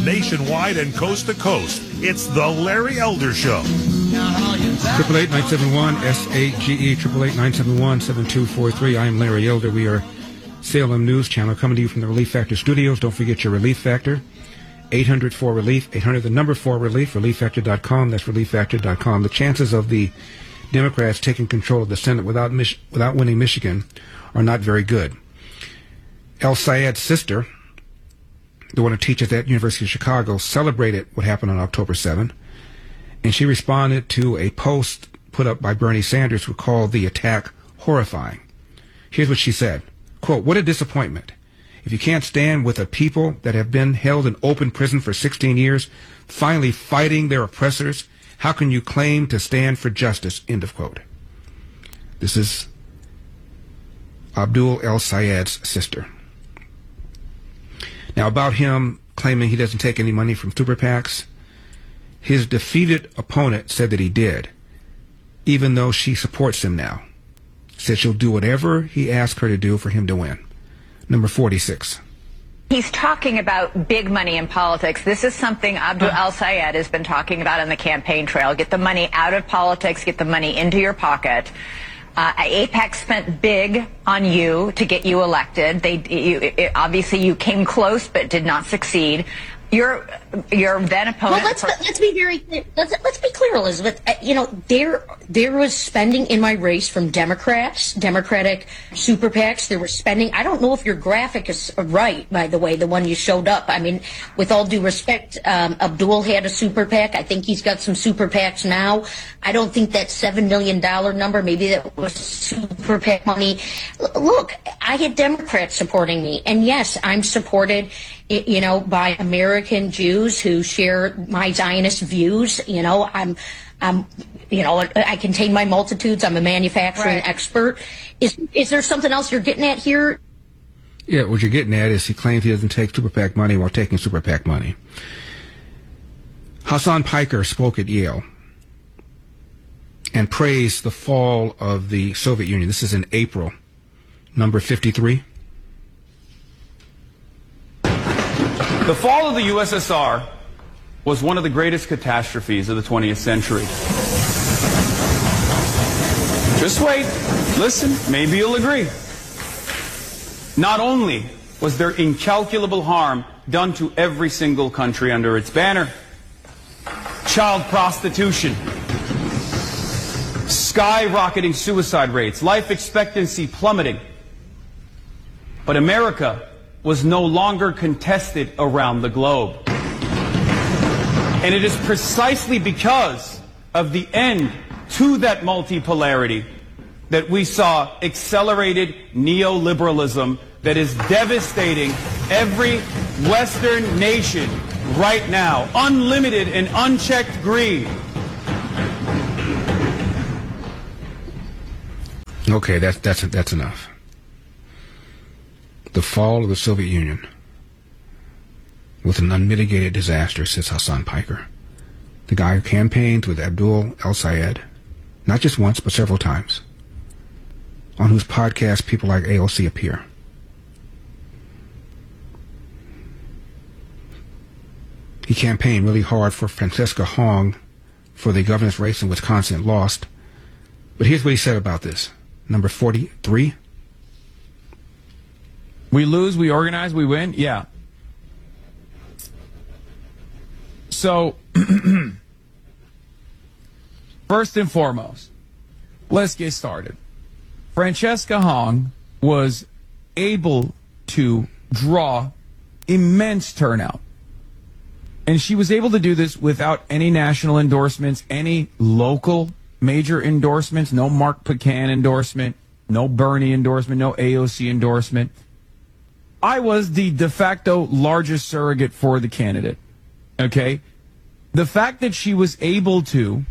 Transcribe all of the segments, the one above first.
nationwide and coast to coast. It's the Larry Elder Show. 888-971-SAGE, 888-971-7243. I am Larry Elder. We are Salem News Channel coming to you from the Relief Factor studios. Don't forget your Relief Factor. 800-4RELIEF, 800 the number 4RELIEF, ReliefFactor.com. That's ReliefFactor.com. The chances of the Democrats taking control of the Senate without winning Michigan are not very good. El Sayed's sister, the one who teaches at University of Chicago, celebrated what happened on October 7th, and she responded to a post put up by Bernie Sanders who called the attack horrifying. Here's what she said, quote, "What a disappointment. If you can't stand with a people that have been held in open prison for 16 years, finally fighting their oppressors, how can you claim to stand for justice?" End of quote. This is Abdul El Sayed's sister. Now, about him claiming he doesn't take any money from super PACs, his defeated opponent said that he did, even though she supports him now. Said she'll do whatever he asks her to do for him to win. Number 46. He's talking about big money in politics. This is something Abdul El Sayed has been talking about on the campaign trail. Get the money out of politics, get the money into your pocket. AIPAC spent big on you to get you elected. Obviously you came close but did not succeed. Your then opponent. Well, let's be very clear. Let's be clear, Elizabeth. There was spending in my race from Democratic super PACs. There was spending. I don't know if your graphic is right, by the way, the one you showed up. I mean, with all due respect, Abdul had a super PAC. I think he's got some super PACs now. I don't think that $7 million number, maybe that was super PAC money. Look, I had Democrats supporting me, and yes, I'm supported, by American Jews who share my Zionist views. I contain my multitudes. I'm a manufacturing expert. Is there something else you're getting at here? Yeah, what you're getting at is he claims he doesn't take super PAC money while taking super PAC money. Hassan Piker spoke at Yale and praised the fall of the Soviet Union. This is in April, number 53. The fall of the USSR was one of the greatest catastrophes of the 20th century. Just wait, listen, maybe you'll agree. Not only was there incalculable harm done to every single country under its banner, child prostitution, skyrocketing suicide rates, life expectancy plummeting, but America was no longer contested around the globe. And it is precisely because of the end to that multipolarity that we saw accelerated neoliberalism that is devastating every Western nation right now. Unlimited and unchecked greed. Okay, that's enough. The fall of the Soviet Union was an unmitigated disaster, says Hassan Piker, the guy who campaigned with Abdul El Sayed, not just once, but several times, on whose podcast people like AOC appear. He campaigned really hard for Francesca Hong for the governor's race in Wisconsin, lost. But here's what he said about this. Number 43. We lose, we organize, we win? Yeah. So, first and foremost, let's get started. Francesca Hong was able to draw immense turnout. And she was able to do this without any national endorsements, any local major endorsements, no Mark Pecan endorsement, no Bernie endorsement, no AOC endorsement. I was the de facto largest surrogate for the candidate, okay? The fact that she was able to,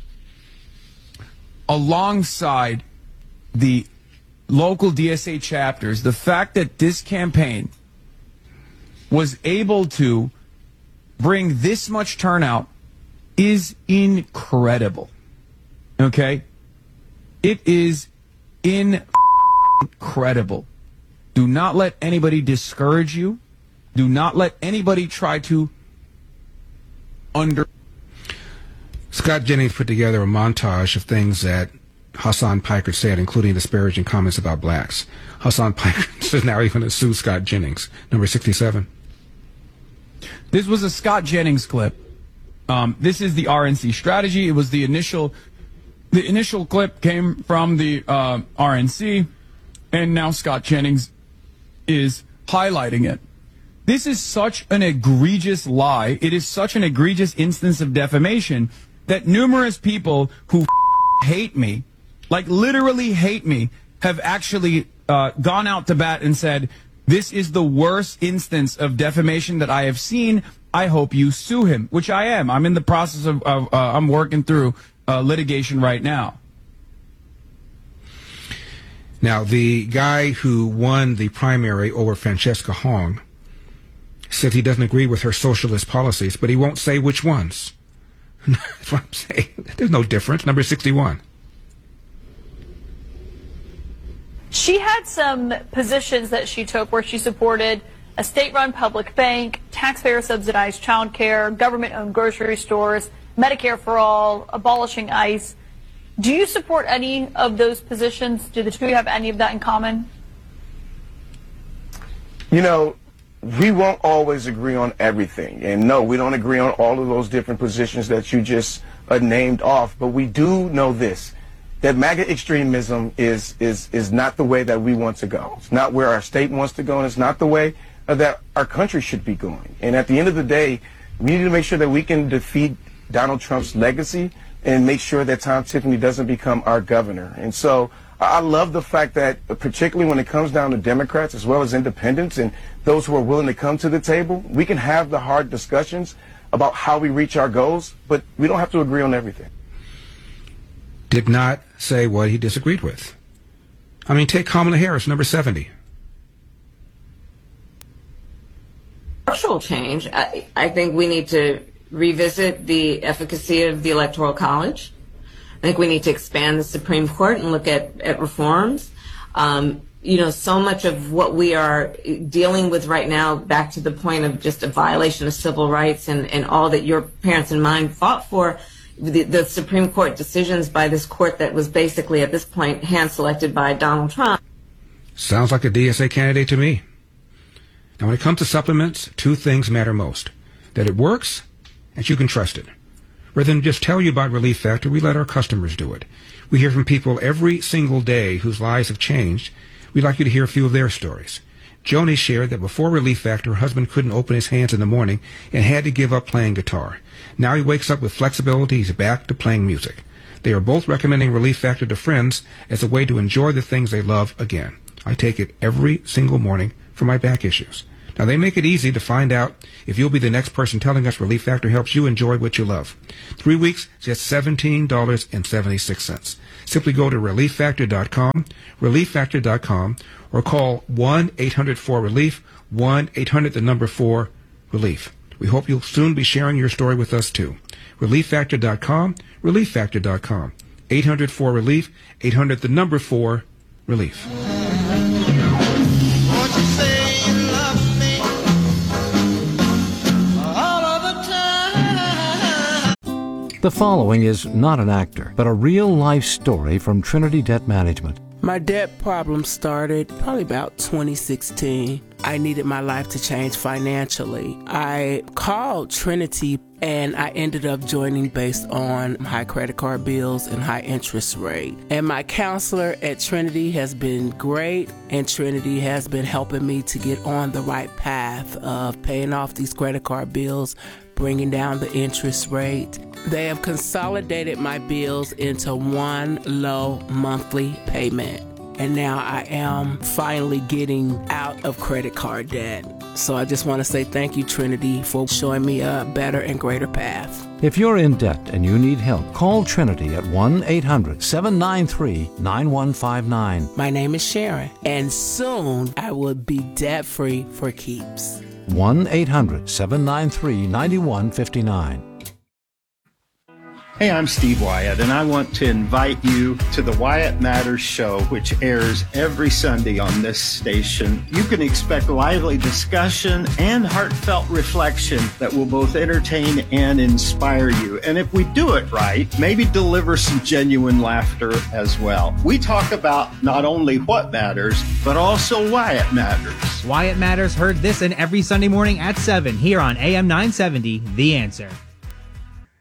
alongside the local DSA chapters, the fact that this campaign was able to bring this much turnout is incredible, okay? It is incredible. Do not let anybody discourage you. Do not let anybody try to under. Scott Jennings put together a montage of things that Hassan Piker said, including disparaging comments about blacks. Hassan Piker is now even to sue Scott Jennings. Number 67. This was a Scott Jennings clip. This is the RNC strategy. It was the initial clip came from the RNC, and now Scott Jennings is highlighting it. This is such an egregious lie. It is such an egregious instance of defamation that numerous people who hate me, like literally hate me, have actually gone out to bat and said, this is the worst instance of defamation that I have seen. I hope you sue him, which I am. I'm in the process of I'm working through litigation right now. Now, the guy who won the primary over Francesca Hong said he doesn't agree with her socialist policies, but he won't say which ones. That's what I'm saying. There's no difference. Number 61. She had some positions that she took where she supported a state-run public bank, taxpayer-subsidized child care, government-owned grocery stores, Medicare for all, abolishing ICE. Do you support any of those positions? Do the two of you have any of that in common? You know, we won't always agree on everything. And no, we don't agree on all of those different positions that you just named off. But we do know this, that MAGA extremism is not the way that we want to go. It's not where our state wants to go, and it's not the way that our country should be going. And at the end of the day, we need to make sure that we can defeat Donald Trump's legacy and make sure that Tom Tiffany doesn't become our governor. And so I love the fact that, particularly when it comes down to Democrats as well as independents and those who are willing to come to the table, we can have the hard discussions about how we reach our goals, but we don't have to agree on everything. Did not say what he disagreed with. I mean, take Kamala Harris, number 70. Structural change. I think we need to revisit the efficacy of the Electoral College. I think we need to expand the Supreme Court and look at reforms. You know, so much of what we are dealing with right now, back to the point of just a violation of civil rights and all that your parents and mine fought for, the Supreme Court decisions by this court that was basically at this point hand-selected by Donald Trump. Sounds like a DSA candidate to me. Now, when it comes to supplements, two things matter most. That it works, and you can trust it. Rather than just tell you about Relief Factor, we let our customers do it. We hear from people every single day whose lives have changed. We'd like you to hear a few of their stories. Joni shared that before Relief Factor, her husband couldn't open his hands in the morning and had to give up playing guitar. Now he wakes up with flexibility. He's back to playing music. They are both recommending Relief Factor to friends as a way to enjoy the things they love again. I take it every single morning for my back issues. Now, they make it easy to find out if you'll be the next person telling us Relief Factor helps you enjoy what you love. 3 weeks, just $17.76. Simply go to ReliefFactor.com, ReliefFactor.com, or call 1-800-4-RELIEF, 1-800-4-RELIEF. We hope you'll soon be sharing your story with us, too. ReliefFactor.com, ReliefFactor.com, 800-4-RELIEF, 800-4-RELIEF. The following is not an actor, but a real-life story from Trinity Debt Management. My debt problem started probably about 2016. I needed my life to change financially. I called Trinity and I ended up joining based on high credit card bills and high interest rate. And my counselor at Trinity has been great, and Trinity has been helping me to get on the right path of paying off these credit card bills, bringing down the interest rate. They have consolidated my bills into one low monthly payment. And now I am finally getting out of credit card debt. So I just want to say thank you, Trinity, for showing me a better and greater path. If you're in debt and you need help, call Trinity at 1-800-793-9159. My name is Sharon, and soon I will be debt-free for keeps. 1-800-793-9159. Hey, I'm Steve Wyatt, and I want to invite you to the Wyatt Matters Show, which airs every Sunday on this station. You can expect lively discussion and heartfelt reflection that will both entertain and inspire you. And if we do it right, maybe deliver some genuine laughter as well. We talk about not only what matters, but also why it matters. Wyatt Matters, heard this and every Sunday morning at 7 here on AM 970, The Answer.